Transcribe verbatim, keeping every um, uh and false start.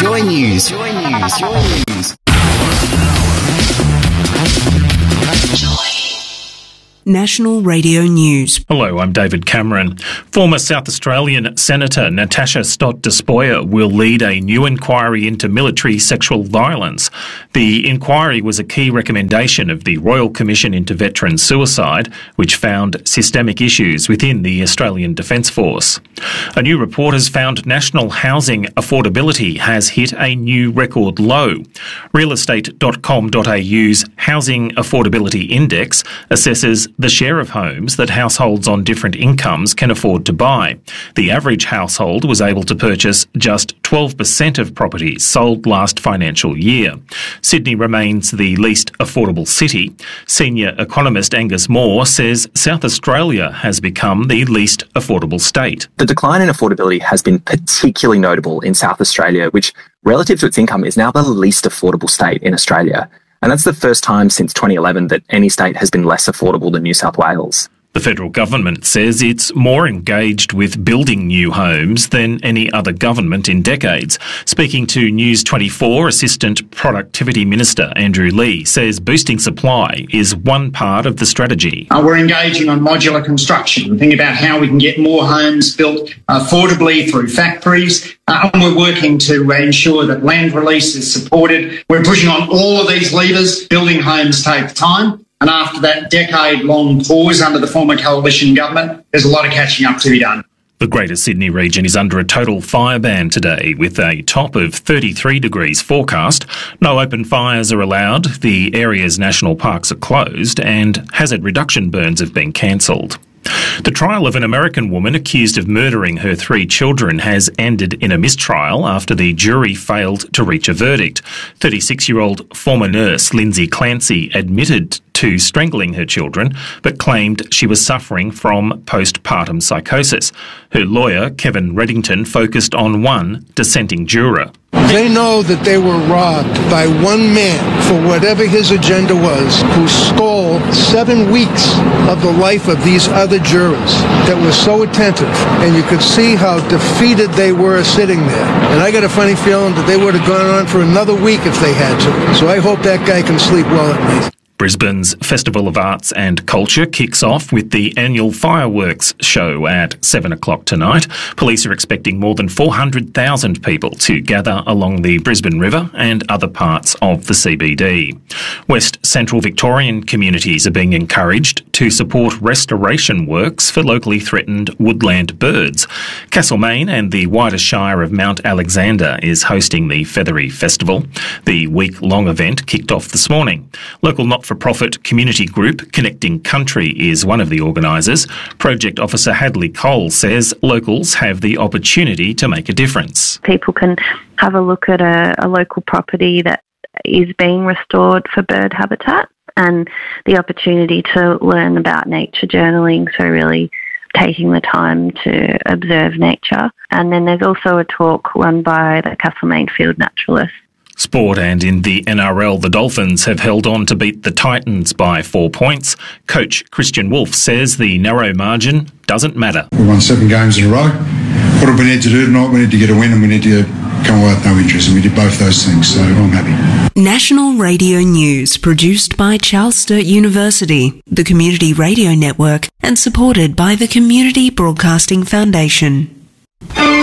Joy News. Joy News. Joy News. National Radio News. Hello, I'm David Cameron. Former South Australian Senator Natasha Stott-Despoja will lead a new inquiry into military sexual violence. The inquiry was a key recommendation of the Royal Commission into Veteran Suicide, which found systemic issues within the Australian Defence Force. A new report has found national housing affordability has hit a new record low. real estate dot com dot a u's Housing Affordability Index assesses the share of homes that households on different incomes can afford to buy. The average household was able to purchase just twelve percent of properties sold last financial year. Sydney remains the least affordable city. Senior economist Angus Moore says South Australia has become the least affordable state. The decline in affordability has been particularly notable in South Australia, which, relative to its income, is now the least affordable state in Australia. And that's the first time since twenty eleven that any state has been less affordable than New South Wales. The federal government says it's more engaged with building new homes than any other government in decades. Speaking to News twenty-four, Assistant Productivity Minister Andrew Lee says boosting supply is one part of the strategy. Uh, we're engaging on modular construction, thinking about how we can get more homes built affordably through factories, uh, and we're working to uh, ensure that land release is supported. We're pushing on all of these levers. Building homes take time. And after that decade-long pause under the former coalition government, there's a lot of catching up to be done. The Greater Sydney region is under a total fire ban today, with a top of thirty-three degrees forecast. No open fires are allowed, the area's national parks are closed, and hazard reduction burns have been cancelled. The trial of an American woman accused of murdering her three children has ended in a mistrial after the jury failed to reach a verdict. thirty-six-year-old former nurse Lindsay Clancy admitted to strangling her children, but claimed she was suffering from postpartum psychosis. Her lawyer, Kevin Reddington, focused on one dissenting juror. They know that they were robbed by one man for whatever his agenda was, who stole seven weeks of the life of these other jurors that were so attentive, and you could see how defeated they were sitting there. And I got a funny feeling that they would have gone on for another week if they had to. So I hope that guy can sleep well at night. Brisbane's Festival of Arts and Culture kicks off with the annual fireworks show at seven o'clock tonight. Police are expecting more than four hundred thousand people to gather along the Brisbane River and other parts of the C B D. West Central Victorian communities are being encouraged to support restoration works for locally threatened woodland birds. Castlemaine and the wider Shire of Mount Alexander is hosting the Feathery Festival. The week-long event kicked off this morning. Local not not-for-profit community group Connecting Country is one of the organisers. Project Officer Hadley Cole says locals have the opportunity to make a difference. People can have a look at a, a local property that is being restored for bird habitat and the opportunity to learn about nature journaling, so really taking the time to observe nature. And then there's also a talk run by the Castlemaine Field Naturalist. Sport, and in the N R L, the Dolphins have held on to beat the Titans by four points. Coach Christian Wolf says the narrow margin doesn't matter. We won seven games in a row. What do we need to do tonight? We need to get a win and we need to come away with no injuries, and we did both those things, so I'm happy. National Radio News, produced by Charles Sturt University, the Community Radio Network, and supported by the Community Broadcasting Foundation.